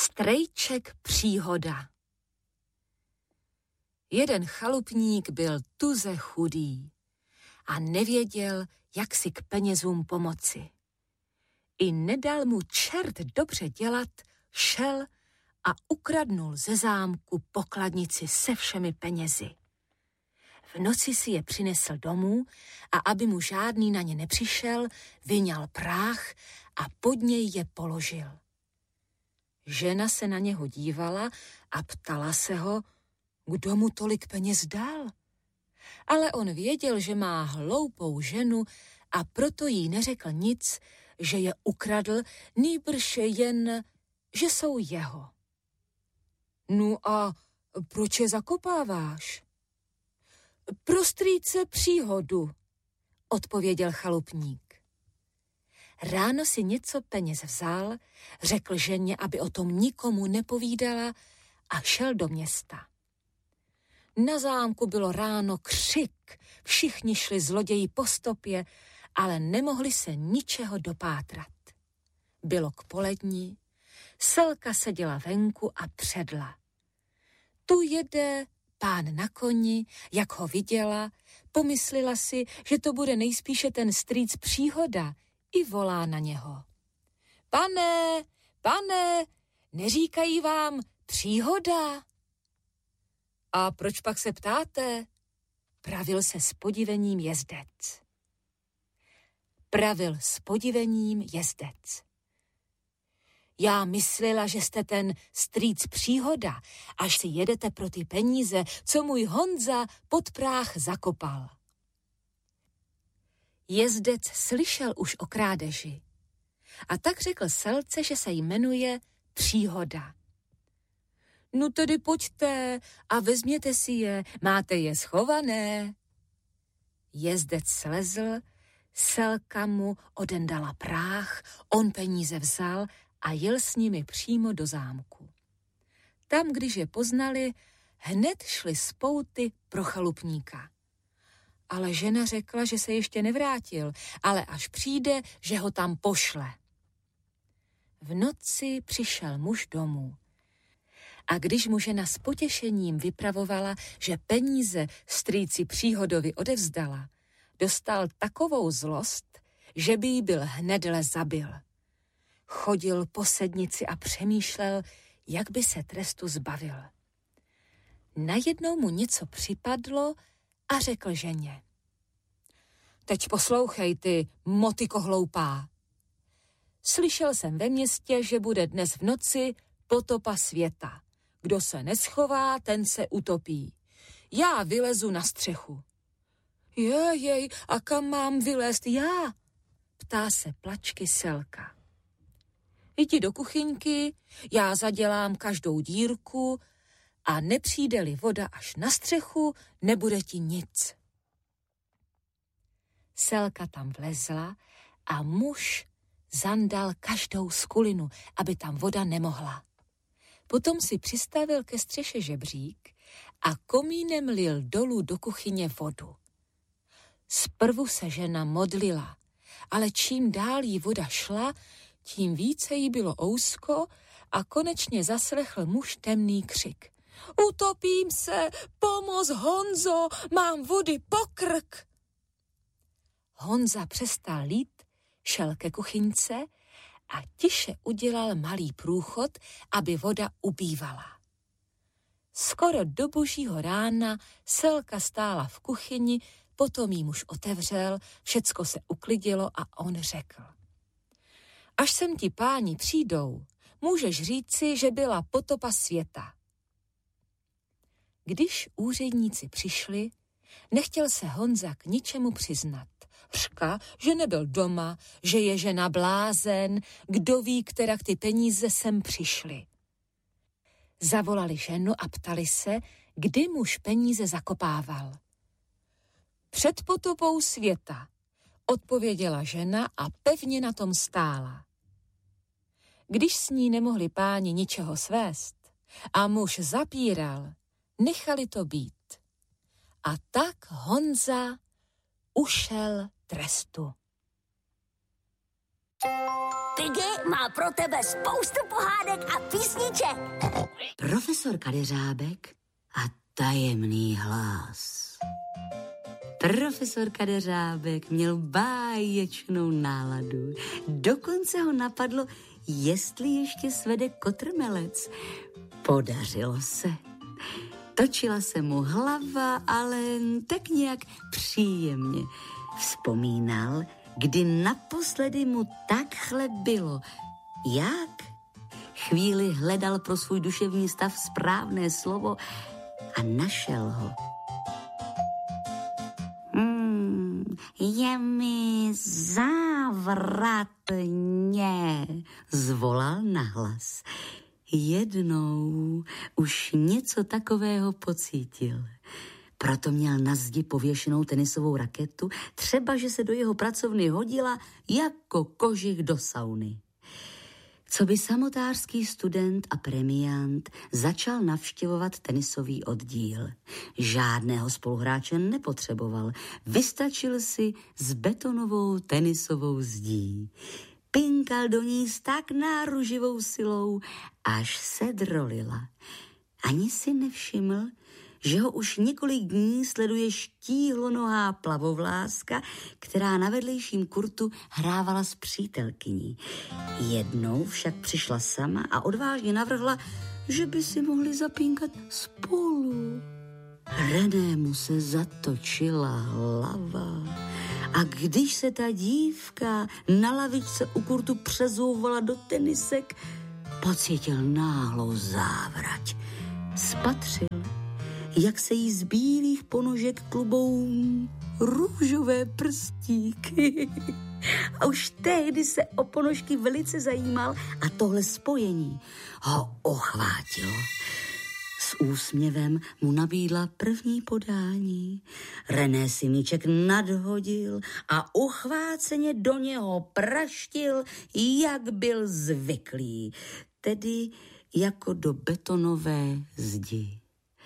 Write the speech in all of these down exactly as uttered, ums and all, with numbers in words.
Strejček příhoda. Jeden chalupník byl tuze chudý a nevěděl, jak si k penězům pomoci. I nedal mu čert dobře dělat, šel a ukradnul ze zámku pokladnici se všemi penězi. V noci si je přinesl domů a aby mu žádný na ně nepřišel, vyňal práh a pod něj je položil. Žena se na něho dívala a ptala se ho, kdo mu tolik peněz dal. Ale on věděl, že má hloupou ženu a proto jí neřekl nic, že je ukradl, nýbrž jen, že jsou jeho. No a proč je zakopáváš? Pro strýce příhodu, odpověděl chalupník. Ráno si něco peněz vzal, řekl ženě, aby o tom nikomu nepovídala a šel do města. Na zámku bylo ráno křik, všichni šli zloději po stopě, ale nemohli se ničeho dopátrat. Bylo k poledni, Selka seděla venku a předla. Tu jede pán na koni, jak ho viděla, pomyslela si, že to bude nejspíše ten strýc Příhoda, i volá na něho. Pane, pane, neříkají vám Příhoda? A proč pak se ptáte? Pravil se s podivením jezdec. Pravil s podivením jezdec. Já myslela, že jste ten strýc Příhoda, až si jedete pro ty peníze, co můj Honza pod práh zakopal. Jezdec slyšel už o krádeži a tak řekl Selce, že se jmenuje Příhoda. No tedy pojďte a vezměte si je, máte je schované. Jezdec slezl, Selka mu odendala práh, on peníze vzal a jel s nimi přímo do zámku. Tam, když je poznali, hned šli z pouty pro chalupníka. Ale žena řekla, že se ještě nevrátil, ale až přijde, že ho tam pošle. V noci přišel muž domů. A když mu žena s potěšením vypravovala, že peníze strýci Příhodovi odevzdala, dostal takovou zlost, že by jí byl hnedle zabil. Chodil po sednici a přemýšlel, jak by se trestu zbavil. Najednou mu něco připadlo a řekl ženě. Teď poslouchej, ty motyko hloupá. Slyšel jsem ve městě, že bude dnes v noci potopa světa. Kdo se neschová, ten se utopí. Já vylezu na střechu. Jej, jej, a kam mám vylézt já? Ptá se plačky Selka. Jdi do kuchyňky, já zadělám každou dírku a nepřijde-li voda až na střechu, nebude ti nic. Selka tam vlezla a muž zandal každou skulinu, aby tam voda nemohla. Potom si přistavil ke střeše žebřík a komínem lil dolů do kuchyně vodu. Zprvu se žena modlila, ale čím dál jí voda šla, tím více jí bylo ousko a konečně zaslechl muž temný křik. Utopím se, pomoz Honzo, mám vody po krk. Honza přestal lít, šel ke kuchyňce a tiše udělal malý průchod, aby voda ubývala. Skoro do božího rána Selka stála v kuchyni, potom jí muž otevřel, všecko se uklidilo a on řekl. Až sem ti páni přijdou, můžeš říci, že byla potopa světa. Když úředníci přišli, nechtěl se Honza k ničemu přiznat. Řka, že nebyl doma, že je žena blázen, kdo ví, kterak ty peníze sem přišly. Zavolali ženu a ptali se, kdy muž peníze zakopával. Před potopou světa, odpověděla žena a pevně na tom stála. Když s ní nemohli páni ničeho svést a muž zapíral, nechali to být. A tak Honza ušel trestu. Piggy má pro tebe spoustu pohádek a písniček. Profesor Kadeřábek a tajemný hlas. Profesor Kadeřábek měl báječnou náladu. Dokonce ho napadlo, jestli ještě svede kotrmelec. Podařilo se. Točila se mu hlava, ale tak nějak příjemně. Vzpomínal, kdy naposledy mu takhle bylo. Jak? Chvíli hledal pro svůj duševní stav správné slovo a našel ho. Hmm, je mi závratně, zvolal nahlas. Jednou už něco takového pocítil. Proto měl na zdi pověšenou tenisovou raketu, třeba že se do jeho pracovny hodila jako kožich do sauny. Coby samotářský student a premiant začal navštěvovat tenisový oddíl. Žádného spoluhráče nepotřeboval, vystačil si s betonovou tenisovou zdí. Pinkal do ní s tak náruživou silou, až se drolila. Ani si nevšiml, že ho už několik dní sleduje štíhlonohá plavovláska, která na vedlejším kurtu hrávala s přítelkyní. Jednou však přišla sama a odvážně navrhla, že by si mohli zapínkat spolu. Renému se zatočila hlava. A když se ta dívka na lavičce u kurtu přezouvala do tenisek, pocítil náhlou závrať. Spatřil, jak se jí z bílých ponožek klubou růžové prstíky. A už tehdy se o ponožky velice zajímal a tohle spojení ho ochvátilo. S úsměvem mu nabídla první podání. René si míček nadhodil a uchváceně do něho praštil, jak byl zvyklý, tedy jako do betonové zdi.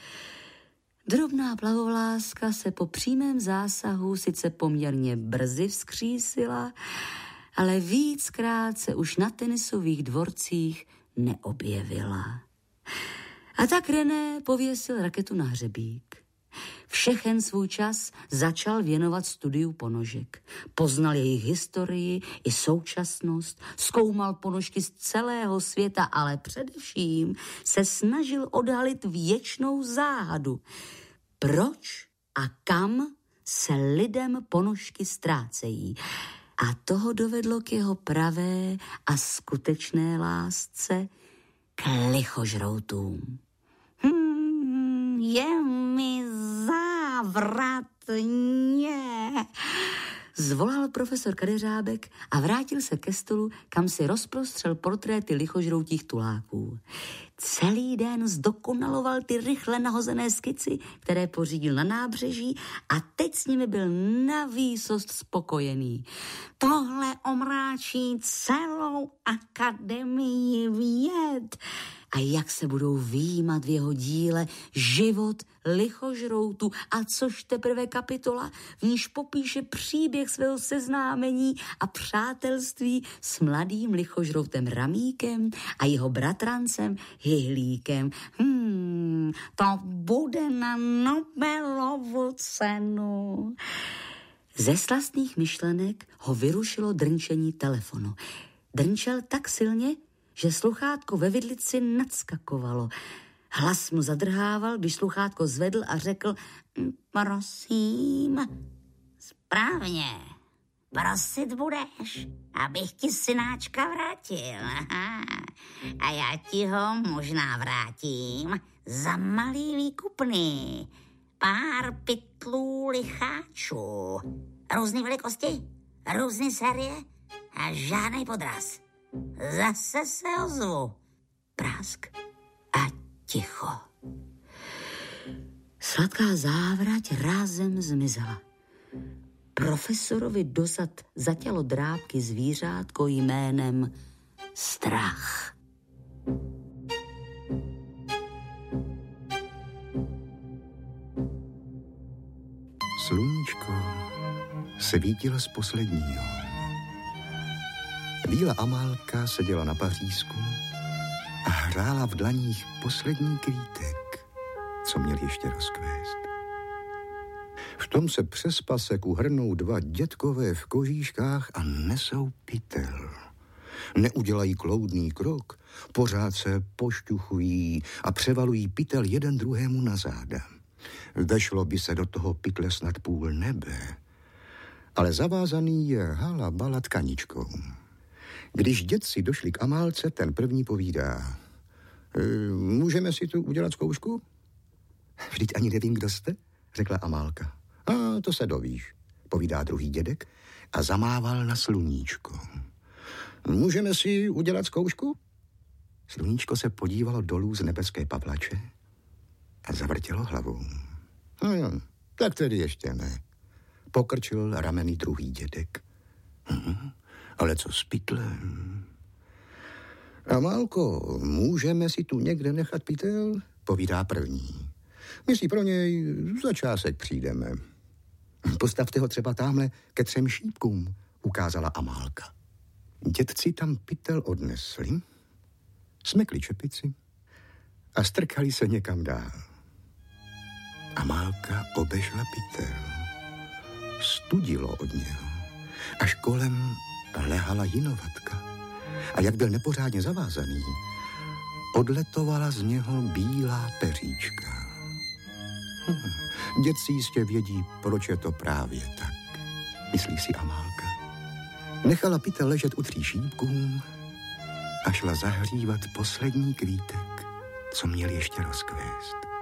Drobná plavovláska se po přímém zásahu sice poměrně brzy vzkřísila, ale víckrát se už na tenisových dvorcích neobjevila. A tak René pověsil raketu na hřebík. Všechen svůj čas začal věnovat studiu ponožek. Poznal jejich historii i současnost, zkoumal ponožky z celého světa, ale především se snažil odhalit věčnou záhadu. Proč a kam se lidem ponožky ztrácejí? A toho dovedlo k jeho pravé a skutečné lásce k lichožroutům. Hmm, je mi závratně, zvolal profesor Kadeřábek a vrátil se ke stolu, kam si rozprostřel portréty lichožroutích tuláků. Celý den zdokonaloval ty rychle nahozené skici, které pořídil na nábřeží, a teď s nimi byl na výsost spokojený. Tohle omráčí celou akademii věd. A jak se budou výjímat v jeho díle život lichožroutu, a což teprve kapitola, v níž popíše příběh svého seznámení a přátelství s mladým lichožroutem Ramíkem a jeho bratrancem Hyhlíkem. Hmm, to bude na Nobelovu cenu. Ze slastných myšlenek ho vyrušilo drnčení telefonu. Drnčel tak silně, že sluchátko ve vidlici nadskakovalo. Hlas mu zadrhával, když sluchátko zvedl a řekl: prosím. Správně, prosit budeš, abych ti synáčka vrátil. Aha. A já ti ho možná vrátím za malý výkupný. Pár pytlů licháčů. Různý velikosti, různý série a žádnej podraz. Zase se ozvu. Prásk a ticho. Sladká závrať rázem zmizela. Profesorovi dosad zatělo drápky zvířátko jménem Strach. Sluníčko svítilo z posledního. Bílá Amálka seděla na pařízku a hrála v dlaních poslední kvítek, co měl ještě rozkvést. V tom se přes pasek uhrnou dva dětkové v kožíškách a nesou pytel. Neudělají kloudný krok, pořád se pošťuchují a převalují pytel jeden druhému na záda. Vešlo by se do toho pytle snad půl nebe, ale zavázaný je hala bala tkaničkou. Když dětci došli k Amálce, ten první povídá: e, můžeme si tu udělat zkoušku? Vždyť ani nevím, kdo jste, řekla Amálka. A to se dovíš, povídá druhý dědek a zamával na sluníčko. Můžeme si udělat zkoušku? Sluníčko se podívalo dolů z nebeské pavlače a zavrtělo hlavou. Hm, tak tedy ještě ne, pokrčil rameny druhý dědek. Hm, ale co s pytlem? Amálko, můžeme si tu někde nechat pytel? Povídá první. My si pro něj za čásek přijdeme. Postavte ho třeba támhle ke třem šípkům, ukázala Amálka. Dětci tam pytel odnesli, smekli čepici a strkali se někam dál. Amálka obešla pytel. Studilo od něho, až kolem lehala jinovatka. A jak byl nepořádně zavázaný, odletovala z něho bílá peříčka. Hm, dětci jistě vědí, proč je to právě tak, myslí si Amálka. Nechala pytel ležet u tří šípkům a šla zahřívat poslední kvítek, co měl ještě rozkvést.